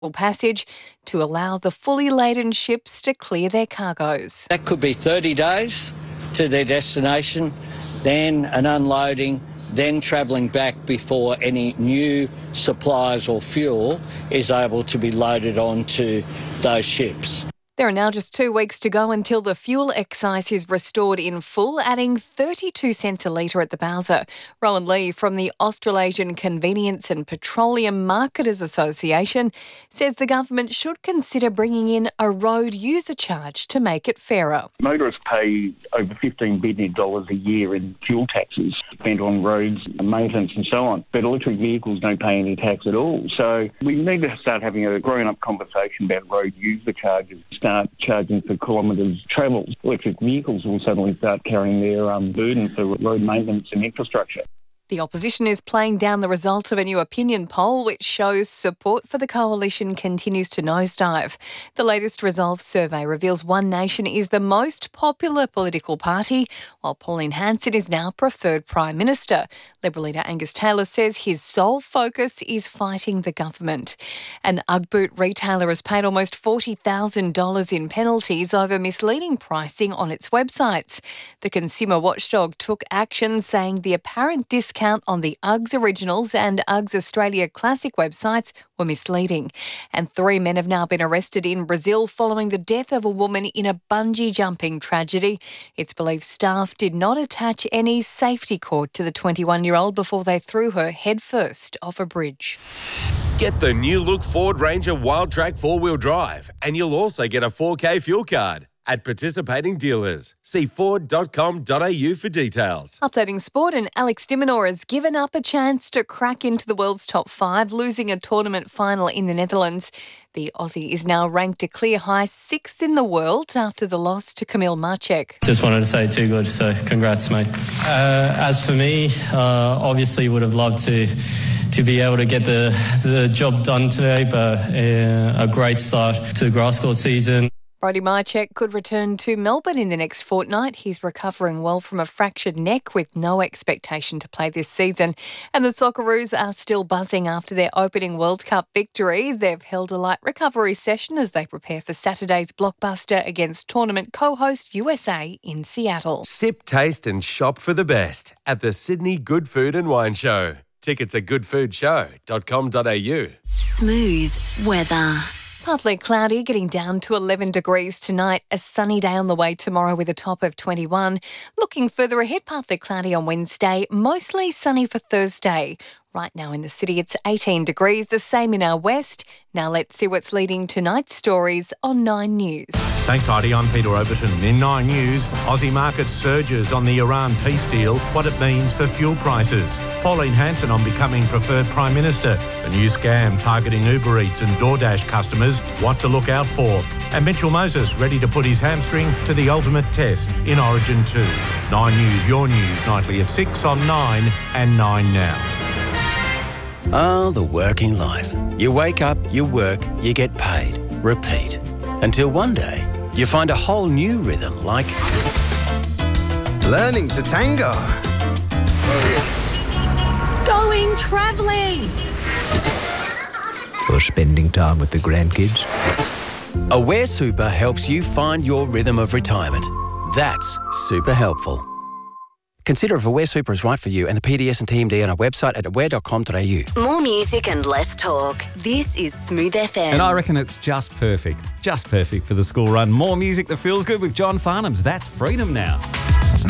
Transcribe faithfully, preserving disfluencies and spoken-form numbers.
passage to allow the fully laden ships to clear their cargoes. That could be thirty days to their destination, then an unloading, then travelling back before any new supplies or fuel is able to be loaded onto those ships. There are now just two weeks to go until the fuel excise is restored in full, adding thirty-two cents a litre at the bowser. Rowan Lee from the Australasian Convenience and Petroleum Marketers Association says the government should consider bringing in a road user charge to make it fairer. Motorists pay over fifteen billion dollars a year in fuel taxes spent on roads, maintenance and so on. But electric vehicles don't pay any tax at all. So we need to start having a grown-up conversation about road user charges. Start charging for kilometres travelled. Electric vehicles will suddenly start carrying their um, burden for road maintenance and infrastructure. The opposition is playing down the result of a new opinion poll which shows support for the coalition continues to nosedive. The latest Resolve survey reveals One Nation is the most popular political party, while Pauline Hanson is now preferred Prime Minister. Liberal leader Angus Taylor says his sole focus is fighting the government. An Ugg boot retailer has paid almost forty thousand dollars in penalties over misleading pricing on its websites. The consumer watchdog took action, saying the apparent discount on the Uggs Originals and Uggs Australia Classic websites were misleading. And three men have now been arrested in Brazil following the death of a woman in a bungee jumping tragedy. It's believed staff did not attach any safety cord to the twenty-one-year-old before they threw her headfirst off a bridge. Get the new look Ford Ranger Wildtrak four-wheel drive, and you'll also get a four K fuel card. At participating dealers. See ford dot com dot a u for details. Updating sport, and Alex de Minaur has given up a chance to crack into the world's top five, losing a tournament final in the Netherlands. The Aussie is now ranked a clear high sixth in the world after the loss to Kamil Marcek. Just wanted to say too good, so congrats, mate. Uh, as for me, uh, obviously would have loved to to be able to get the, the job done today, but uh, a great start to the grass court season. Brody Marcek could return to Melbourne in the next fortnight. He's recovering well from a fractured neck with no expectation to play this season. And the Socceroos are still buzzing after their opening World Cup victory. They've held a light recovery session as they prepare for Saturday's blockbuster against tournament co-host U S A in Seattle. Sip, taste and shop for the best at the Sydney Good Food and Wine Show. Tickets at good food show dot com dot a u. Smooth weather. Partly cloudy, getting down to eleven degrees tonight. A sunny day on the way tomorrow with a top of twenty-one. Looking further ahead, partly cloudy on Wednesday, mostly sunny for Thursday. Right now in the city, it's eighteen degrees, the same in our west. Now let's see what's leading tonight's stories on Nine News. Thanks, Heidi. I'm Peter Overton. In Nine News, Aussie market surges on the Iran peace deal, what it means for fuel prices. Pauline Hanson on becoming preferred Prime Minister. A new scam targeting Uber Eats and DoorDash customers, what to look out for. And Mitchell Moses ready to put his hamstring to the ultimate test in Origin two. Nine News, your news, nightly at six on nine and nine now. Ah, the working life. You wake up, you work, you get paid. Repeat. Until one day, you find a whole new rhythm like... learning to tango. Going travelling. Or spending time with the grandkids. Aware Super helps you find your rhythm of retirement. That's super helpful. Consider if Aware Super is right for you and the P D S and T M D on our website at aware dot com dot a u. More music and less talk. This is Smooth F M. And I reckon it's just perfect. Just perfect for the school run. More music that feels good with John Farnham's That's Freedom Now.